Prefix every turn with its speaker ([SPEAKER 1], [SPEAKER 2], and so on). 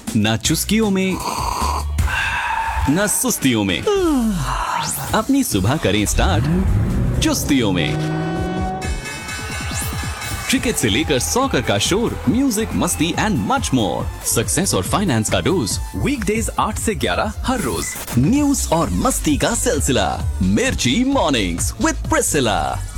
[SPEAKER 1] ना चुस्कियों में ना सुस्तियों में, अपनी सुबह करें स्टार्ट चुस्तियों में। क्रिकेट से लेकर सॉकर का शोर, म्यूजिक, मस्ती एंड मच मोर। सक्सेस और फाइनेंस का डोज, वीकडेज 8 से 11 हर रोज। न्यूज और मस्ती का सिलसिला, मिर्ची मॉर्निंग्स विद प्रिसिला।